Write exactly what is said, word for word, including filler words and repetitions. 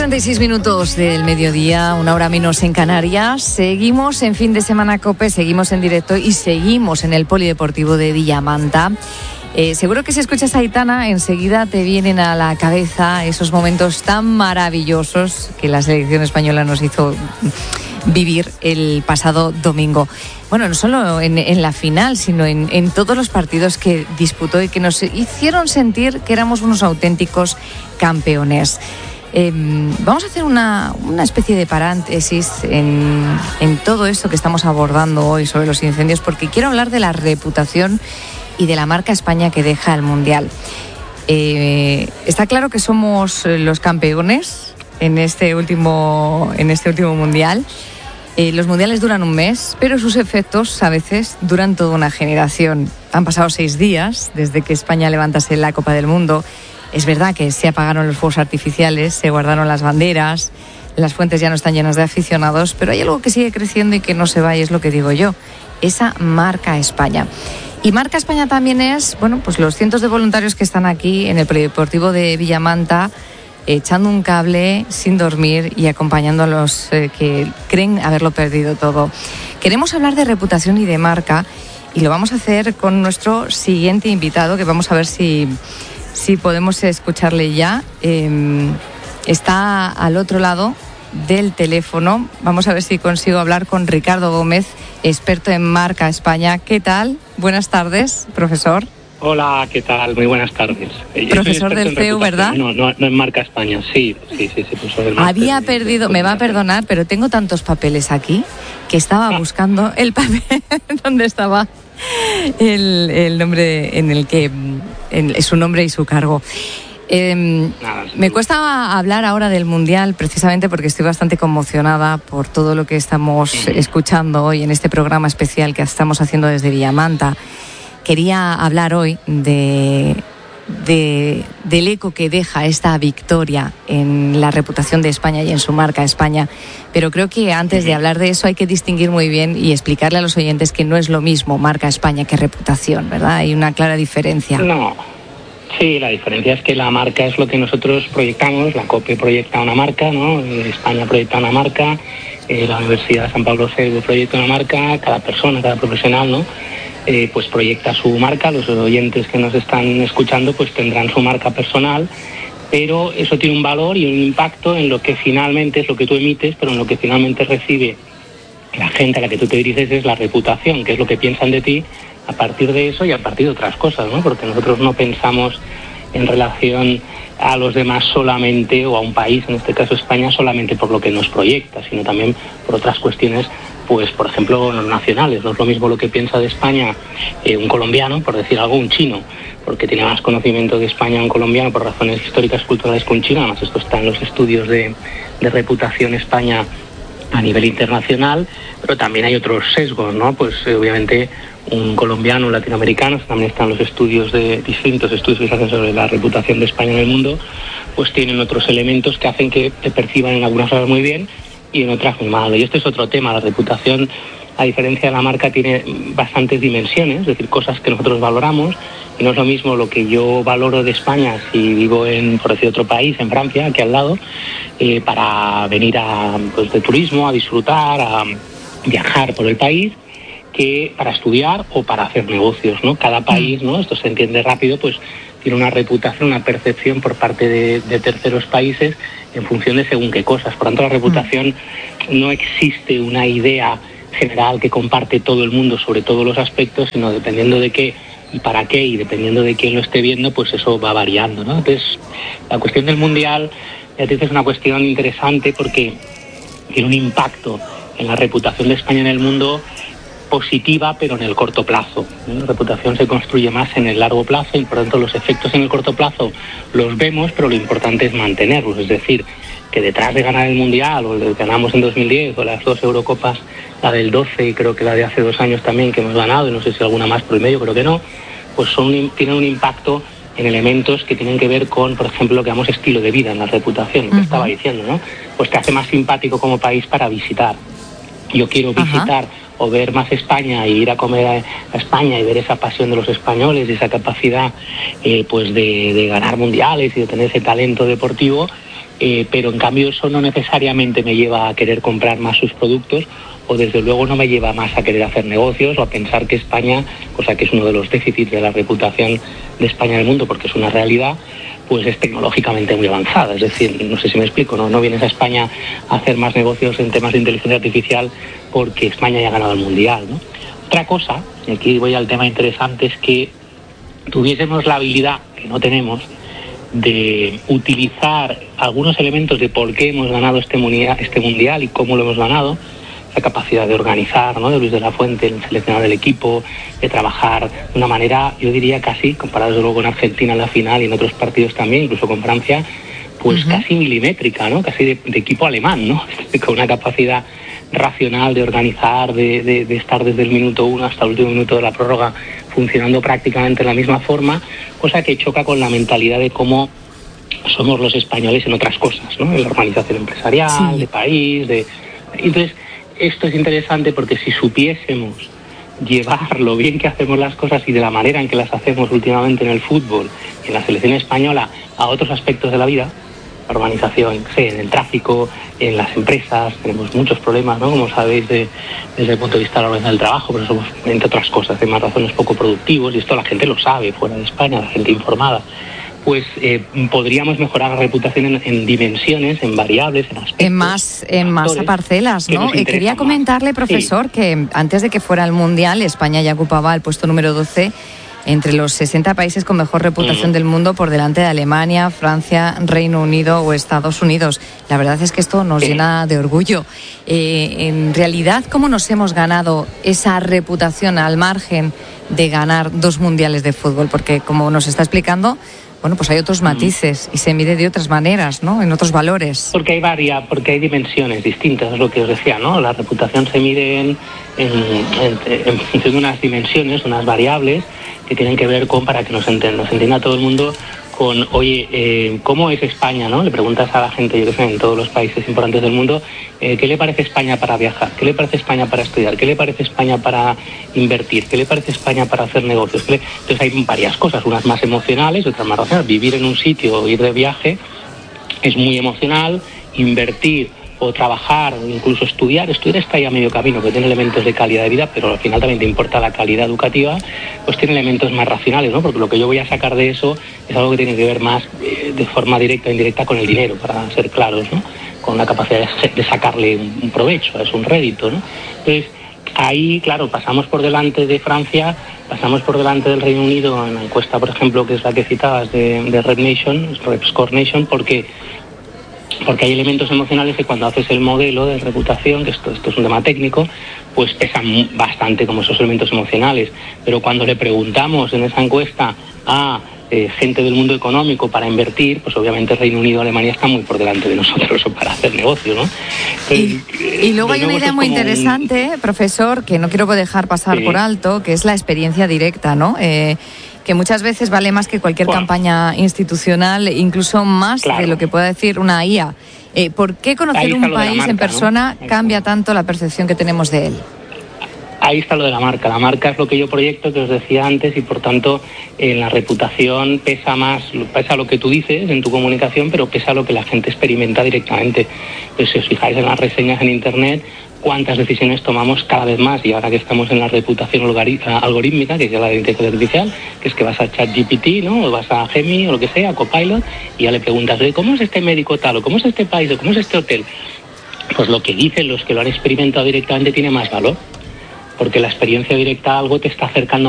cuarenta y seis minutos del mediodía, una hora menos en Canarias. Seguimos en Fin de Semana COPE, seguimos en directo y seguimos en el Polideportivo de Villamanta. Eh, seguro que si escuchas a Aitana, enseguida te vienen a la cabeza esos momentos tan maravillosos que la selección española nos hizo vivir el pasado domingo. Bueno, no solo en, en la final, sino en, en todos los partidos que disputó y que nos hicieron sentir que éramos unos auténticos campeones. Eh, vamos a hacer una, una especie de paréntesis en, en todo esto que estamos abordando hoy sobre los incendios, porque quiero hablar de la reputación y de la marca España que deja el Mundial. Eh, está claro que somos los campeones en este último, en este último Mundial. Eh, los mundiales duran un mes, pero sus efectos a veces duran toda una generación. Han pasado seis días desde que España levantase la Copa del Mundo. Es verdad que se apagaron los fuegos artificiales, se guardaron las banderas, las fuentes ya no están llenas de aficionados, pero hay algo que sigue creciendo y que no se va, y es lo que digo yo, esa marca España. Y marca España también es, bueno, pues los cientos de voluntarios que están aquí en el Polideportivo de Villamanta, echando un cable sin dormir y acompañando a los eh, que creen haberlo perdido todo. Queremos hablar de reputación y de marca, y lo vamos a hacer con nuestro siguiente invitado, que vamos a ver si... Sí, podemos escucharle ya. Eh, está al otro lado del teléfono. Vamos a ver si consigo hablar con Ricardo Gómez, experto en marca España. ¿Qué tal? Buenas tardes, profesor. Hola, ¿qué tal? Muy buenas tardes. Yo profesor del C E U, ¿verdad? No, no, no en marca España. Sí, sí, sí, sí, profesor del máster. Había perdido, me va a perdonar, pero tengo tantos papeles aquí que estaba ah. buscando el papel donde estaba el, el nombre en el que en, su nombre y su cargo. Eh, Nada, sí. Me cuesta hablar ahora del Mundial precisamente porque estoy bastante conmocionada por todo lo que estamos sí. escuchando hoy en este programa especial que estamos haciendo desde Villamanta. Quería hablar hoy de, de, del eco que deja esta victoria en la reputación de España y en su marca España, pero creo que antes de hablar de eso hay que distinguir muy bien y explicarle a los oyentes que no es lo mismo marca España que reputación, ¿verdad? Hay una clara diferencia. No, sí, la diferencia es que la marca es lo que nosotros proyectamos, la COPE proyecta una marca, ¿no? España proyecta una marca, eh, la Universidad de San Pablo C E U proyecta una marca, cada persona, cada profesional, ¿no? Eh, pues proyecta su marca. Los oyentes que nos están escuchando pues tendrán su marca personal, pero eso tiene un valor y un impacto en lo que finalmente es lo que tú emites, pero en lo que finalmente recibe la gente a la que tú te diriges es la reputación, que es lo que piensan de ti a partir de eso y a partir de otras cosas, ¿no? Porque nosotros no pensamos en relación a los demás solamente, o a un país, en este caso España, solamente por lo que nos proyecta, sino también por otras cuestiones, pues por ejemplo los nacionales. No es lo mismo lo que piensa de España eh, un colombiano, por decir algo, un chino, porque tiene más conocimiento de España un colombiano por razones históricas, culturales que un chino. Además esto está en los estudios de, de reputación España a nivel internacional, pero también hay otros sesgos, ¿no? Pues eh, obviamente un colombiano, un latinoamericano, también están los estudios de distintos estudios que se hacen sobre la reputación de España en el mundo, pues tienen otros elementos que hacen que te perciban en algunas horas muy bien y en otras muy mal. Y este es otro tema. La reputación, a diferencia de la marca, tiene bastantes dimensiones, es decir, cosas que nosotros valoramos, y no es lo mismo lo que yo valoro de España si vivo en, por decir, otro país, en Francia, aquí al lado, eh, para venir a, pues, de turismo, a disfrutar, a viajar por el país, que para estudiar o para hacer negocios, ¿no? Cada país, ¿no? Esto se entiende rápido, pues tiene una reputación, una percepción por parte de, de terceros países en función de según qué cosas. Por tanto, la reputación, no existe una idea general que comparte todo el mundo sobre todos los aspectos, sino dependiendo de qué y para qué, y dependiendo de quién lo esté viendo, pues eso va variando, ¿no? Entonces, la cuestión del Mundial, ya te dices, es una cuestión interesante porque tiene un impacto en la reputación de España en el mundo positiva, pero en el corto plazo. La reputación se construye más en el largo plazo y por tanto los efectos en el corto plazo los vemos, pero lo importante es mantenerlos. Es decir, que detrás de ganar el Mundial, o el que ganamos en dos mil diez, o las dos Eurocopas, la del doce y creo que la de hace dos años también que hemos ganado, y no sé si alguna más por el medio, creo que no, pues son, tienen un impacto en elementos que tienen que ver con, por ejemplo, lo que llamamos estilo de vida en la reputación, uh-huh. que estaba diciendo, ¿no? Pues te hace más simpático como país para visitar. Yo quiero visitar uh-huh. o ver más España y ir a comer a, a España y ver esa pasión de los españoles y esa capacidad eh, pues de, de ganar mundiales y de tener ese talento deportivo, eh, pero en cambio eso no necesariamente me lleva a querer comprar más sus productos, o desde luego no me lleva más a querer hacer negocios o a pensar que España, cosa que es uno de los déficits de la reputación de España en el mundo, porque es una realidad, pues es tecnológicamente muy avanzada. Es decir, no sé si me explico, no, no vienes a España a hacer más negocios en temas de inteligencia artificial porque España ya ha ganado el Mundial, ¿no? Otra cosa, y aquí voy al tema interesante, es que tuviésemos la habilidad, que no tenemos, de utilizar algunos elementos de por qué hemos ganado este mundial, este mundial y cómo lo hemos ganado, la capacidad de organizar, ¿no?, de Luis de la Fuente, el seleccionador del equipo, de trabajar de una manera, yo diría casi, comparado luego con Argentina en la final y en otros partidos también, incluso con Francia, pues uh-huh. casi milimétrica, ¿no?, casi de, de equipo alemán, ¿no?, con una capacidad racional de organizar, de, de, de estar desde el minuto uno hasta el último minuto de la prórroga funcionando prácticamente de la misma forma, cosa que choca con la mentalidad de cómo somos los españoles en otras cosas, ¿no?, en la organización empresarial, sí. de país, de... Entonces, esto es interesante porque si supiésemos llevar lo bien que hacemos las cosas y de la manera en que las hacemos últimamente en el fútbol y en la selección española a otros aspectos de la vida, la organización, sé, en el tráfico, en las empresas, tenemos muchos problemas, ¿no?, como sabéis, de, desde el punto de vista de la organización del trabajo, pero somos, entre otras cosas, de más razones poco productivos, y esto la gente lo sabe fuera de España, la gente informada. Pues eh, podríamos mejorar la reputación en, en dimensiones, en variables, en aspectos. En más, en más parcelas, ¿no? Eh, quería comentarle, profesor, sí. que antes de que fuera el Mundial, España ya ocupaba el puesto número doce entre los sesenta países con mejor reputación uh-huh. del mundo, por delante de Alemania, Francia, Reino Unido o Estados Unidos. La verdad es que esto nos sí. llena de orgullo. Eh, en realidad, ¿cómo nos hemos ganado esa reputación al margen de ganar dos mundiales de fútbol? Porque, como nos está explicando, bueno, pues hay otros matices y se mide de otras maneras, ¿no?, en otros valores. Porque hay varia, porque hay dimensiones distintas, es lo que os decía, ¿no? La reputación se mide en, en, en, en función de unas dimensiones, unas variables que tienen que ver con, para que nos entienda, nos entienda todo el mundo, con, oye, eh, ¿cómo es España, no? Le preguntas a la gente, yo que sé, en todos los países importantes del mundo, eh, ¿qué le parece España para viajar? ¿Qué le parece España para estudiar? ¿Qué le parece España para invertir? ¿Qué le parece España para hacer negocios? ¿Qué le... Entonces hay varias cosas, unas más emocionales, otras más racionales. Vivir en un sitio o ir de viaje es muy emocional, invertir o trabajar o incluso estudiar, estudiar está ahí a medio camino, que tiene elementos de calidad de vida, pero al final también te importa la calidad educativa, pues tiene elementos más racionales, ¿no? Porque lo que yo voy a sacar de eso es algo que tiene que ver más eh, de forma directa o indirecta con el dinero, para ser claros, ¿no? Con la capacidad de, de sacarle un, un provecho, es un rédito, ¿no? Entonces, ahí, claro, pasamos por delante de Francia, pasamos por delante del Reino Unido en la encuesta, por ejemplo, que es la que citabas de, de Red Nation, Red Score Nation, porque porque hay elementos emocionales que cuando haces el modelo de reputación, que esto, esto es un tema técnico, pues pesan bastante como esos elementos emocionales. Pero cuando le preguntamos en esa encuesta a eh, gente del mundo económico para invertir, pues obviamente Reino Unido y Alemania están muy por delante de nosotros o para hacer negocio, ¿no? Entonces, y, y luego hay una idea muy interesante, un... profesor, que no quiero dejar pasar sí. por alto, que es la experiencia directa, ¿no? Eh, que muchas veces vale más que cualquier bueno, campaña institucional, incluso más claro. de lo que pueda decir una I A. Eh, ¿Por qué conocer un país marca, en persona, ¿no?, cambia tanto la percepción que tenemos de él? Ahí está lo de la marca. La marca es lo que yo proyecto, que os decía antes, y por tanto en la reputación pesa más, pesa lo que tú dices en tu comunicación, pero pesa lo que la gente experimenta directamente. Pues si os fijáis en las reseñas en Internet, cuántas decisiones tomamos cada vez más, y ahora que estamos en la reputación algorítmica, que es ya la de inteligencia artificial, que es que vas a ChatGPT, ¿no?, o vas a Gemini o lo que sea, Copilot, y ya le preguntas, ¿cómo es este médico tal? ¿O cómo es este país? ¿O cómo es este hotel? Pues lo que dicen los que lo han experimentado directamente tiene más valor, porque la experiencia directa a algo te está acercando